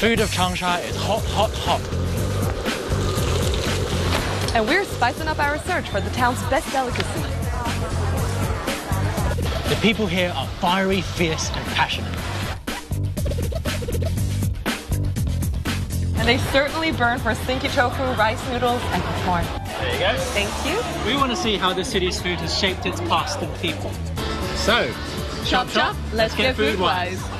food of Changsha is hot, hot, hot. And we're spicing up our search for the town's best delicacy. The people here are fiery, fierce, and passionate. And they certainly burn for stinky tofu, rice noodles, and popcorn. There you go. Thank you. We want to see how the city's food has shaped its past and people. So, Chop chop, let's get food wise.